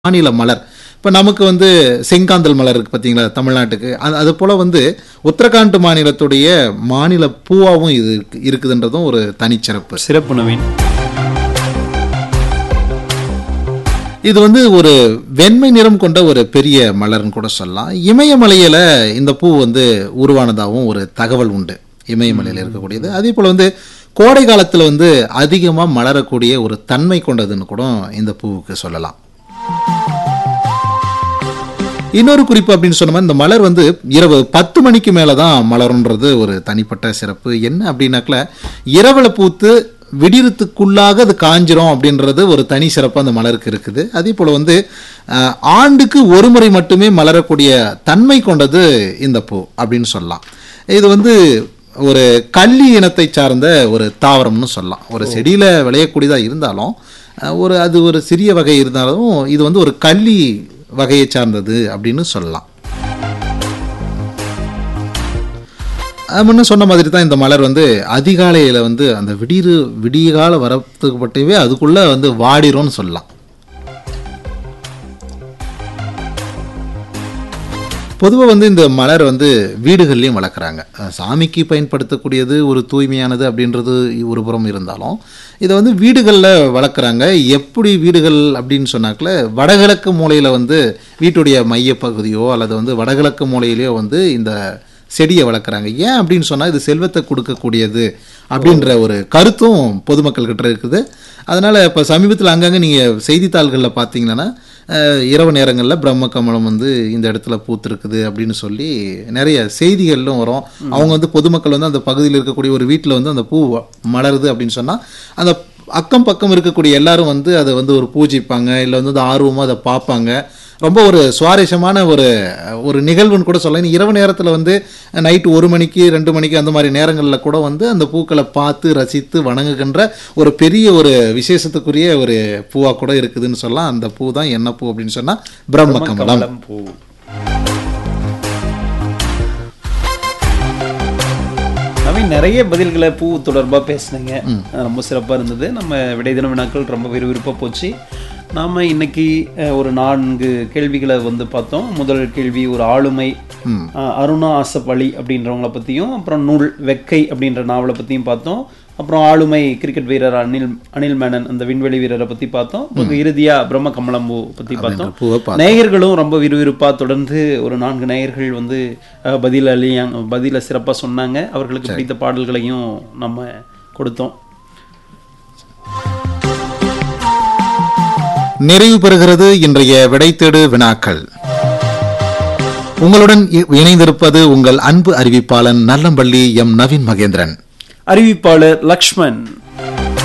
மாநில மலர். இப்போ நமக்கு செங்காந்தல் மலர் இருக்கு பார்த்தீங்களா தமிழ்நாட்டுக்கு. அது போல் உத்தரகாண்ட் மாநிலத்துடைய மாநில பூவாகவும் இது இருக்குதுன்றதும் ஒரு தனிச்சிறப்பு. சிறப்பு நவீன். இது ஒரு வெண்மை நிறம் கொண்ட ஒரு பெரிய மலர்னு கூட சொல்லலாம். இமயமலையில் இந்த பூ உருவானதாகவும் ஒரு தகவல் உண்டு. இமயமலையில் இருக்கக்கூடியது. அதே போல் கோடை காலத்தில் அதிகமாக மலரக்கூடிய ஒரு தன்மை கொண்டதுன்னு கூட இந்த பூவுக்கு சொல்லலாம். இன்னொரு குறிப்பு அப்படின்னு சொன்னோம்னா, இந்த மலர் இரவு 10 மணிக்கு மேலே தான் மலருன்றது ஒரு தனிப்பட்ட சிறப்பு. என்ன அப்படின்னாக்கல, இரவில் பூத்து விடியறதுக்குள்ளாக அது காஞ்சிரும் அப்படின்றது ஒரு தனி சிறப்பு அந்த மலருக்கு இருக்குது. அதே போல் ஆண்டுக்கு ஒரு முறை மட்டுமே மலரக்கூடிய தன்மை கொண்டது இந்த பூ அப்படின்னு சொல்லலாம். இது ஒரு கள்ளி இனத்தை சார்ந்த ஒரு தாவரம்னு சொல்லலாம். ஒரு செடியில் விளையக்கூடியதாக இருந்தாலும் அது ஒரு சிறிய வகை இருந்தாலும் இது ஒரு கள்ளி வகையை சார்ந்தது அப்படின்னு சொல்லலாம். முன்ன சொன்ன மாதிரி தான் இந்த மலர் அதிகாலையில் அந்த விடியகால வரத்துக்கு பட்டவே அதுக்குள்ளே வாடிரும்னு சொல்லலாம். பொதுவாக இந்த மலர் வீடுகள்லையும் வளர்க்குறாங்க. சாமிக்கு பயன்படுத்தக்கூடியது ஒரு தூய்மையானது அப்படின்றது ஒரு புறம் இருந்தாலும் இதை வீடுகளில் வளர்க்குறாங்க. எப்படி வீடுகள் அப்படின்னு சொன்னாக்கல, வடகிழக்கு மூலையில் வீட்டுடைய மையப்பகுதியோ அல்லது வடகிழக்கு மூலையிலையோ இந்த செடியை வளர்க்குறாங்க. ஏன் அப்படின்னு சொன்னால் இது செல்வத்தை கொடுக்கக்கூடியது அப்படின்ற ஒரு கருத்தும் பொதுமக்கள்கிட்ட இருக்குது. அதனால் இப்போ சமீபத்தில் அங்கங்கே நீங்கள் செய்தித்தாள்களில் பார்த்தீங்கன்னா இரவு நேரங்களில் பிரம்ம கமலம் இந்த இடத்துல பூத்துருக்குது அப்படின்னு சொல்லி நிறைய செய்திகளிலும் வரும். அவங்க பொதுமக்கள் அந்த பகுதியில் இருக்கக்கூடிய ஒரு வீட்டில் அந்த பூ மலருது அப்படின்னு சொன்னால் அந்த அக்கம் பக்கம் இருக்கக்கூடிய எல்லாரும் அதை ஒரு பூஜிப்பாங்க, இல்லை ஆர்வமாக அதை பார்ப்பாங்க. ரொம்ப ஒரு சுவாரஸ்யமான ஒரு நிகழ்வுன்னு கூட சொல்லலாம். இரவு நேரத்தில் நைட்டு 1 மணிக்கு 2 மணிக்கு அந்த மாதிரி நேரங்களில் கூட அந்த பூக்களை பார்த்து ரசித்து வணங்குகின்ற ஒரு பெரிய ஒரு விசேஷத்துக்குரிய ஒரு பூவாக கூட இருக்குதுன்னு சொல்லலாம். அந்த பூ தான் என்ன பூ அப்படின்னு சொன்னால் பிரம்ம கமலம் பூ. நிறைய பதில்களை பூ தொடர்பாக பேசுனீங்க, ரொம்ப சிறப்பாக இருந்தது. நம்ம விடை தின வினாக்கள் ரொம்ப விறுவிறுப்பாக போச்சு. நாம் இன்னைக்கு ஒரு 4 கேள்விகளை பார்த்தோம். முதல் கேள்வி ஒரு ஆளுமை, அருணா ஆசப் அலி அப்படின்றவங்கள பற்றியும், அப்புறம் நூல் வெக்கை அப்படின்ற நாவலை பற்றியும் பார்த்தோம். அப்புறம் ஆளுமை கிரிக்கெட் வீரர் அனில் மேனன் அந்த விண்வெளி வீரரை பற்றி பார்த்தோம். இறுதியா பிரம்ம கமலம்பூ பற்றி பார்த்தோம். நேயர்களும் ரொம்ப விறுவிறுப்பாக தொடர்ந்து ஒரு 4 நேயர்கள் பதில சிறப்பாக சொன்னாங்க. அவர்களுக்கு பிடித்த பாடல்களையும் நம்ம கொடுத்தோம். நிறைவு பெறுகிறது இன்றைய விடைத்தேடு வினாக்கள். உங்களுடன் இணைந்திருப்பது உங்கள் அன்பு அறிவிப்பாளன் நல்லம்பள்ளி எம் நவீன் மகேந்திரன், அறிவிப்பாளர் லக்ஷ்மண்.